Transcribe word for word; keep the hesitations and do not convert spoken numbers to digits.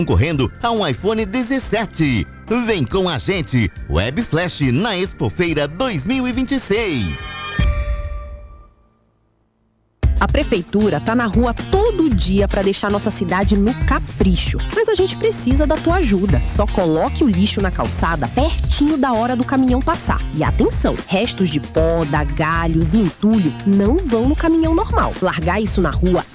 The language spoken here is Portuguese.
concorrendo a um iPhone dezessete. Vem com a gente, Web Flash na Expofeira dois mil e vinte e seis. A prefeitura tá na rua todo dia para deixar nossa cidade no capricho. Mas a gente precisa da tua ajuda. Só coloque o lixo na calçada pertinho da hora do caminhão passar. E atenção, restos de poda, galhos e entulho não vão no caminhão normal. Largar isso na rua